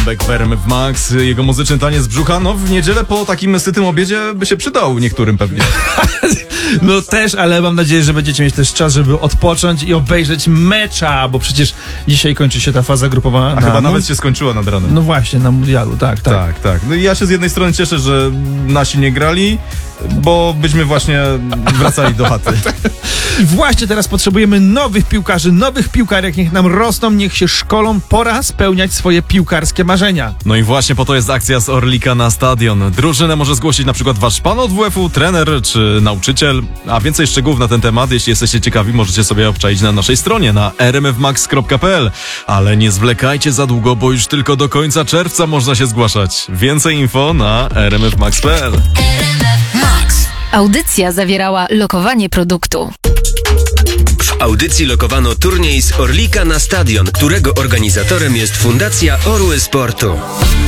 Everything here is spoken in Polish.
Dębek w RMF Max, jego muzyczny taniec brzucha, no w niedzielę po takim sytym obiedzie by się przydał niektórym pewnie. No też, ale mam nadzieję, że będziecie mieć też czas, żeby odpocząć i obejrzeć mecza, bo przecież dzisiaj kończy się ta faza grupowa. A chyba nawet się skończyła nad ranem. No właśnie, na mundialu, tak. Tak. No i ja się z jednej strony cieszę, że nasi nie grali, bo byśmy właśnie wracali do chaty. I właśnie teraz potrzebujemy nowych piłkarzy, nowych piłkarek, niech nam rosną, niech się szkolą, pora spełniać swoje piłkarskie marzenia. No i właśnie po to jest akcja z Orlika na stadion. Drużynę może zgłosić na przykład wasz pan od WF-u, trener czy nauczyciel. A więcej szczegółów na ten temat, jeśli jesteście ciekawi, możecie sobie obczaić na naszej stronie na rmfmax.pl. Ale nie zwlekajcie za długo, bo już tylko do końca czerwca można się zgłaszać. Więcej info na rmfmax.pl. Audycja zawierała lokowanie produktu. W audycji lokowano turniej z Orlika na stadion, którego organizatorem jest Fundacja Orły Sportu.